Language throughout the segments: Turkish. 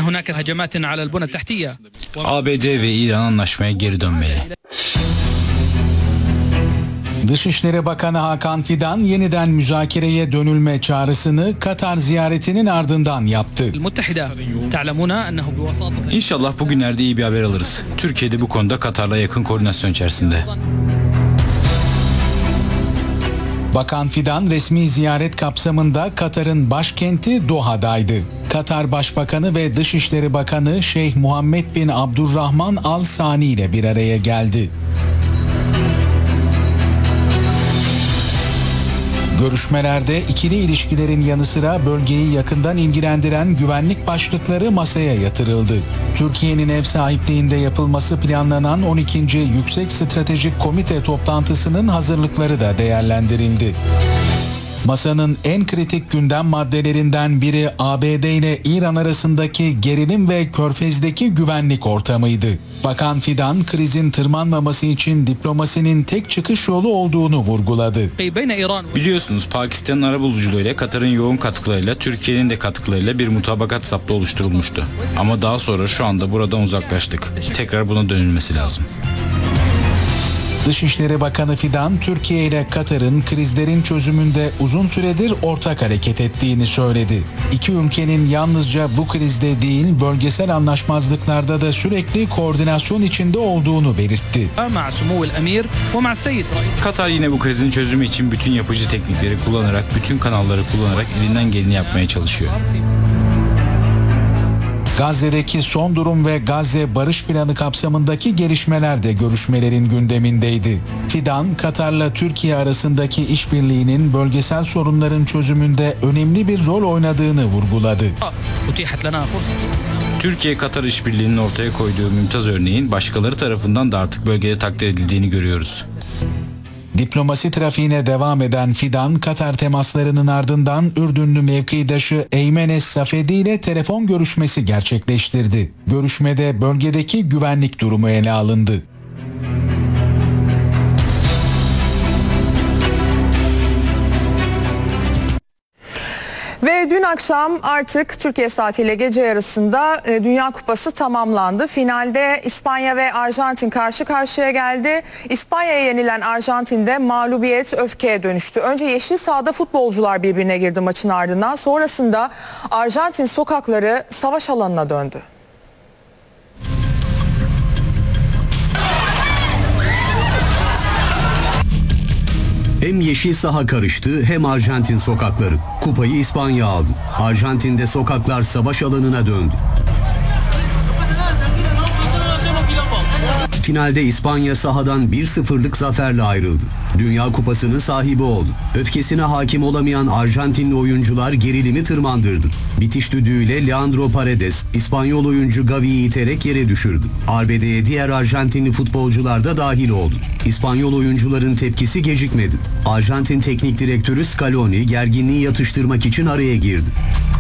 هناك هجمات على البنى التحتية. ABD ve İran anlaşmaya geri dönmeli. Dışişleri Bakanı Hakan Fidan yeniden müzakereye dönülme çağrısını Katar ziyaretinin ardından yaptı. İnşallah bugünlerde iyi bir haber alırız. Türkiye'de bu konuda Katar'la yakın koordinasyon içerisinde. Bakan Fidan resmi ziyaret kapsamında Katar'ın başkenti Doha'daydı. Katar Başbakanı ve Dışişleri Bakanı Şeyh Muhammed bin Abdurrahman Al Sani ile bir araya geldi. Görüşmelerde ikili ilişkilerin yanı sıra bölgeyi yakından ilgilendiren güvenlik başlıkları masaya yatırıldı. Türkiye'nin ev sahipliğinde yapılması planlanan 12. Yüksek Stratejik Komite toplantısının hazırlıkları da değerlendirildi. Masanın en kritik gündem maddelerinden biri ABD ile İran arasındaki gerilim ve Körfez'deki güvenlik ortamıydı. Bakan Fidan, krizin tırmanmaması için diplomasinin tek çıkış yolu olduğunu vurguladı. Biliyorsunuz Pakistan'ın arabuluculuğuyla Katar'ın yoğun katkılarıyla Türkiye'nin de katkılarıyla bir mutabakat saplı oluşturulmuştu. Ama daha sonra şu anda buradan uzaklaştık. Tekrar buna dönülmesi lazım. Dışişleri Bakanı Fidan, Türkiye ile Katar'ın krizlerin çözümünde uzun süredir ortak hareket ettiğini söyledi. İki ülkenin yalnızca bu krizde değil, bölgesel anlaşmazlıklarda da sürekli koordinasyon içinde olduğunu belirtti. Katar yine bu krizin çözümü için bütün yapıcı teknikleri kullanarak, bütün kanalları kullanarak elinden geleni yapmaya çalışıyor. Gazze'deki son durum ve Gazze Barış Planı kapsamındaki gelişmeler de görüşmelerin gündemindeydi. Fidan, Katar'la Türkiye arasındaki işbirliğinin bölgesel sorunların çözümünde önemli bir rol oynadığını vurguladı. Türkiye-Katar işbirliğinin ortaya koyduğu mümtaz örneğin başkaları tarafından da artık bölgede takdir edildiğini görüyoruz. Diplomasi trafiğine devam eden Fidan, Katar temaslarının ardından Ürdünlü mevkidaşı Eymen Es-Safedi ile telefon görüşmesi gerçekleştirdi. Görüşmede bölgedeki güvenlik durumu ele alındı. Ve dün akşam artık Türkiye saatiyle gece yarısında Dünya Kupası tamamlandı. Finalde İspanya ve Arjantin karşı karşıya geldi. İspanya'ya yenilen Arjantin'de mağlubiyet öfkeye dönüştü. Önce yeşil sahada futbolcular birbirine girdi maçın ardından. Sonrasında Arjantin sokakları savaş alanına döndü. Hem yeşil saha karıştı hem Arjantin sokakları. Kupayı İspanya aldı. Arjantin'de sokaklar savaş alanına döndü. Finalde İspanya sahadan 1-0'lık zaferle ayrıldı. Dünya Kupası'nın sahibi oldu. Öfkesine hakim olamayan Arjantinli oyuncular gerilimi tırmandırdı. Bitiş düdüğüyle Leandro Paredes, İspanyol oyuncu Gavi'yi iterek yere düşürdü. Arbedeye diğer Arjantinli futbolcular da dahil oldu. İspanyol oyuncuların tepkisi gecikmedi. Arjantin teknik direktörü Scaloni gerginliği yatıştırmak için araya girdi.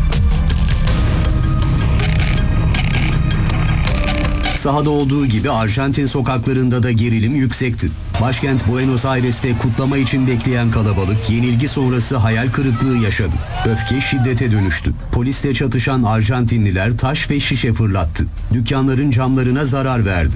Sahada olduğu gibi Arjantin sokaklarında da gerilim yüksekti. Başkent Buenos Aires'te kutlama için bekleyen kalabalık yenilgi sonrası hayal kırıklığı yaşadı. Öfke şiddete dönüştü. Polisle çatışan Arjantinliler taş ve şişe fırlattı. Dükkanların camlarına zarar verdi.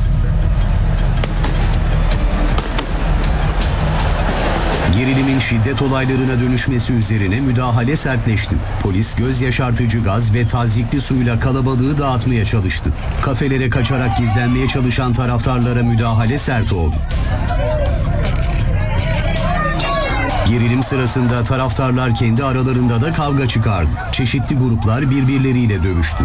Gerilimin şiddet olaylarına dönüşmesi üzerine müdahale sertleşti. Polis göz yaşartıcı gaz ve tazyikli suyla kalabalığı dağıtmaya çalıştı. Kafelere kaçarak gizlenmeye çalışan taraftarlara müdahale sert oldu. Gerilim sırasında taraftarlar kendi aralarında da kavga çıkardı. Çeşitli gruplar birbirleriyle dövüştü.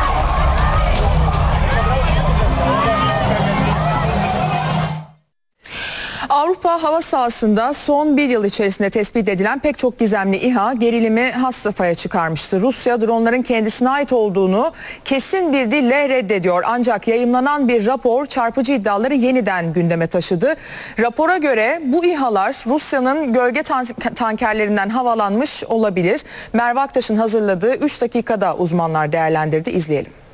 Avrupa hava sahasında son bir yıl içerisinde tespit edilen pek çok gizemli İHA gerilimi has safhaya çıkarmıştı. Rusya dronların kendisine ait olduğunu kesin bir dille reddediyor. Ancak yayımlanan bir rapor çarpıcı iddiaları yeniden gündeme taşıdı. Rapora göre bu İHA'lar Rusya'nın gölge tankerlerinden havalanmış olabilir. Merve Aktaş'ın hazırladığı 3 dakikada uzmanlar değerlendirdi. İzleyelim.